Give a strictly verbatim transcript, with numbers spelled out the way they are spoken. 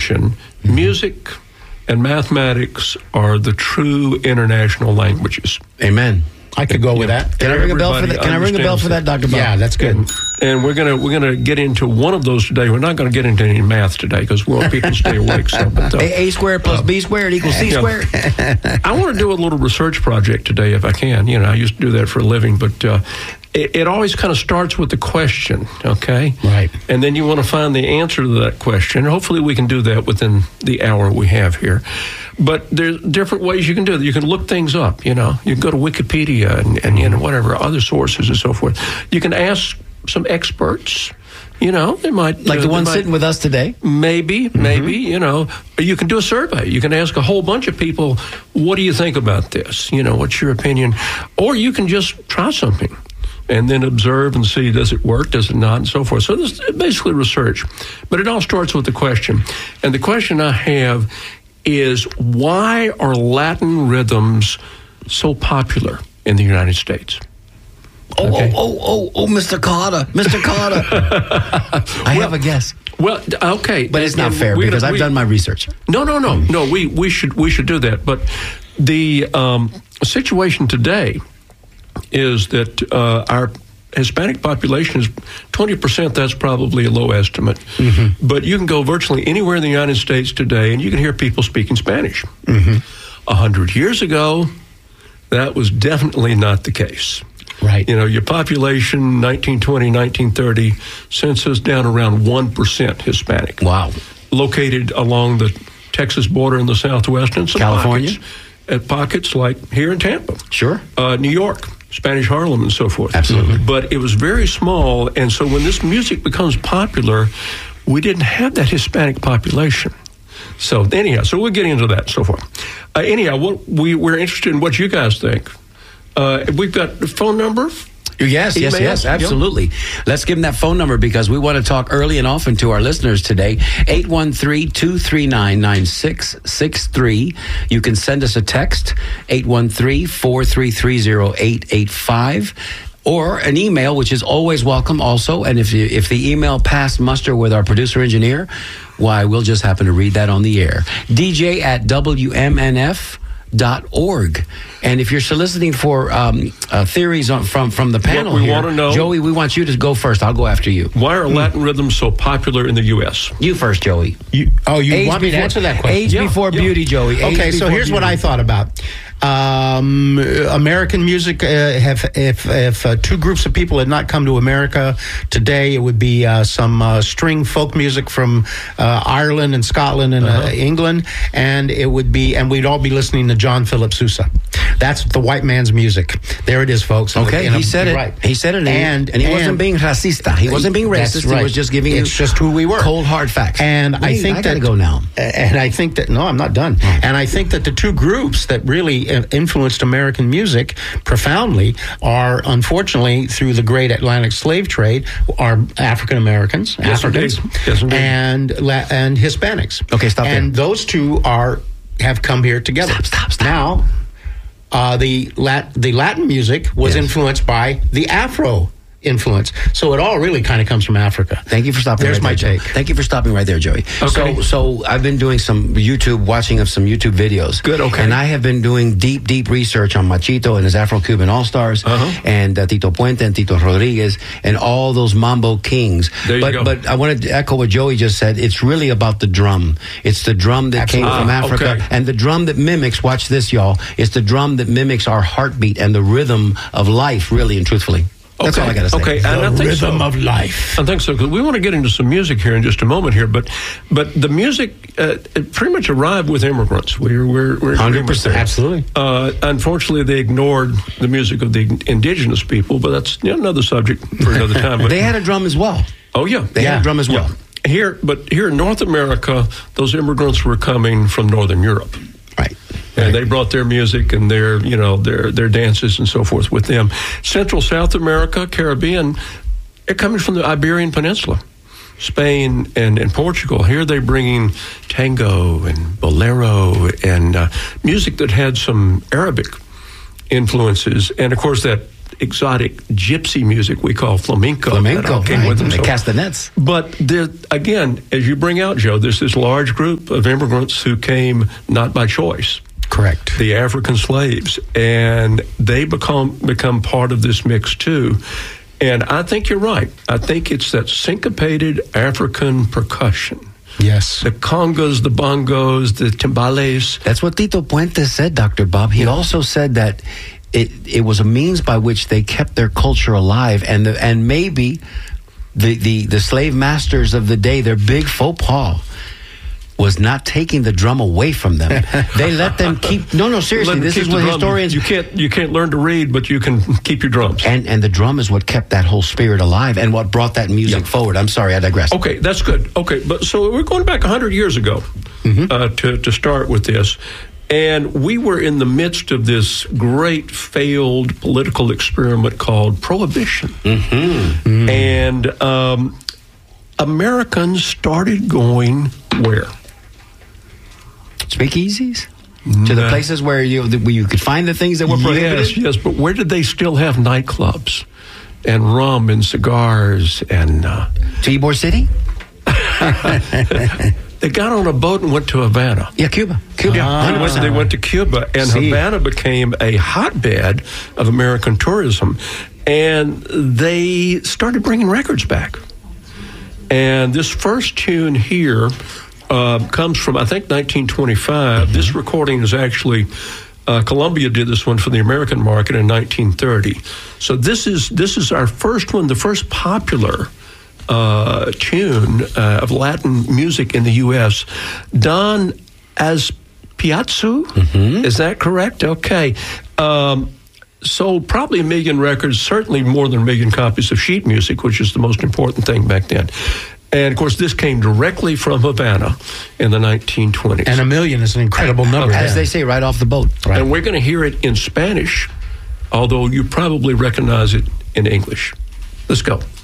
definition, mm-hmm. music and mathematics are the true international languages. Amen. I could go with that. Can I ring a bell for that? Can I ring a bell for that, Doctor Bob? Yeah, that's good. And, and we're gonna we're gonna get into one of those today. We're not gonna get into any math today because we want people to stay awake. So, but, uh, a, a squared plus uh, b squared equals c squared. I want to do a little research project today, if I can. You know, I used to do that for a living, but uh, it, it always kind of starts with the question, okay? Right. And then you want to find the answer to that question. Hopefully, we can do that within the hour we have here. But there's different ways you can do it. You can look things up, you know. You can go to Wikipedia and, and you know, whatever, other sources and so forth. You can ask some experts, you know. They might... Like uh, the one might, sitting with us today? Maybe, mm-hmm. maybe, you know. You can do a survey. You can ask a whole bunch of people, what do you think about this? You know, what's your opinion? Or you can just try something and then observe and see, does it work, does it not, and so forth. So this is basically research. But it all starts with the question. And the question I have is, why are Latin rhythms so popular in the United States? Oh, Okay. oh, oh, oh, oh, Mister Carter, Mister Carter. I Well, have a guess. Well, okay. But it's not And fair we- because I've we- done my research. No, no, no, no. We we should we should do that. But the um, situation today is that uh, our Hispanic population is twenty percent. That's probably a low estimate. Mm-hmm. But you can go virtually anywhere in the United States today, and you can hear people speaking Spanish. A mm-hmm. hundred years ago, that was definitely not the case. Right. You know, your population, nineteen twenty, nineteen thirty, census down around one percent Hispanic. Wow. Located along the Texas border in the Southwest and some California? pockets, at pockets like here in Tampa. Sure. Uh, New York, Spanish Harlem, and so forth. Absolutely. But it was very small, and so when this music becomes popular, we didn't have that Hispanic population. So anyhow, so we'll get into that and so forth. Uh, anyhow, what we, we're interested in what you guys think. Uh, we've got the phone number. Yes, yes, Email? yes, absolutely. Yep. Let's give them that phone number because we want to talk early and often to our listeners today. eight one three, two three nine, nine six six three. You can send us a text, eight one three, four three three, zero eight eight five. Or an email, which is always welcome also. And if you, if the email passed muster with our producer engineer, why, we'll just happen to read that on the air. D J at W M N F dot org. And if you're soliciting for um, uh, theories on, from from the panel, What we here, want to know, Joey, we want you to go first. I'll go after you. Why are Latin rhythms so popular in the U S? You first, Joey. You, oh, you Age want me to before- answer that question? Age Yeah, before yeah. beauty, Joey. Age Okay, so before here's what beauty. I thought about. Um, American music, uh, have, if, if uh, two groups of people had not come to America today, it would be uh, some uh, string folk music from uh, Ireland and Scotland and uh-huh. uh, England, and it would be, and we'd all be listening to John Philip Sousa. That's the white man's music. There it is, folks. Okay, And he I'm- said it. Right. He said it, and and he and, wasn't being racista. He wasn't being That's racist. right. He was just giving it's you just who we were, cold hard facts. And I Wait, think I that gotta go now. And I think that no, I'm not done. Oh. And I think that the two groups that really influenced American music profoundly are, unfortunately, through the great Atlantic slave trade, are African Americans, Yes, Africans, indeed. Yes, indeed. and La- and Hispanics. Okay, stop there. And those two are have come here together. Stop, stop, stop. Now, uh, the Lat- the Latin music was Yes. influenced by the Afro influence. So it all really kind of comes from Africa. Thank you for stopping There's right my there, take. Joe. Thank you for stopping right there, Joey. Okay. So, so I've been doing some YouTube, watching of some YouTube videos. Good, okay. And I have been doing deep, deep research on Machito and his Afro-Cuban All-Stars, Uh-huh. and uh, Tito Puente and Tito Rodriguez, and all those Mambo Kings. There you but, go. But I wanted to echo what Joey just said. It's really about the drum. It's the drum that Absolutely. came from Ah, Africa. okay. And the drum that mimics, watch this, y'all, it's the drum that mimics our heartbeat and the rhythm of life, really and truthfully. That's okay. all I got to say. Okay, and I The think rhythm so. of life. I think so, because we want to get into some music here in just a moment here, but but the music uh, it pretty much arrived with immigrants. We're we're, we're one hundred percent. Absolutely. Uh, unfortunately, they ignored the music of the indigenous people, but that's you know, another subject for another time. But, They had a drum as well. oh yeah, They had Yeah. a drum as well. Yeah. Here, but here in North America, those immigrants were coming from Northern Europe. Right. And they brought their music and their, you know, their their dances and so forth with them. Central South America, Caribbean, they're coming from the Iberian Peninsula, Spain and, and Portugal. Here they're bringing tango and bolero and uh, music that had some Arabic influences. And, of course, that exotic gypsy music we call flamenco. Flamenco, that all came right. with them. The So- castanets. But there, again, as you bring out, Joe, there's this large group of immigrants who came not by choice. Correct. The African slaves, and they become become part of this mix too. And I think you're right. I think it's that syncopated African percussion. Yes. The congas, the bongos, the timbales. That's what Tito Puente said, Doctor Bob. He also said that it it was a means by which they kept their culture alive, and the, and maybe the, the, the slave masters of the day, their big faux pas was not taking the drum away from them. They let them keep. No, no, seriously. Let them This keep is the what drum. historians. You can't you can't learn to read, but you can keep your drums. And and the drum is what kept that whole spirit alive, and what brought that music Yeah. forward. I'm sorry, I digress. Okay, that's good. Okay, but so we're going back one hundred years ago uh, to, to start with this. And we were in the midst of this great failed political experiment called Prohibition. Mm-hmm. And um, Americans started going where? Speakeasies? To the No. places where you where you could find the things that were prohibited? Yes, yes, but where did they still have nightclubs and rum and cigars and... Uh, To Ybor City? they got on a boat and went to Havana. Yeah, Cuba. Cuba. They went, they went to Cuba, and See. Havana became a hotbed of American tourism. And they started bringing records back. And this first tune here uh, comes from, I think, nineteen twenty-five. Mm-hmm. This recording is actually, uh, Columbia did this one for the American market in nineteen thirty. So this is this is our first one, the first popular uh, tune uh, of Latin music in the U S Don Azpiazu, mm-hmm. Is that correct? Okay. Um, sold probably a million records, certainly more than a million copies of sheet music, which is the most important thing back then. And, of course, this came directly from Havana in the nineteen twenties. And a million is an incredible number. As yeah. they say, right off the boat. Right. And we're going to hear it in Spanish, although you probably recognize it in English. Let's go.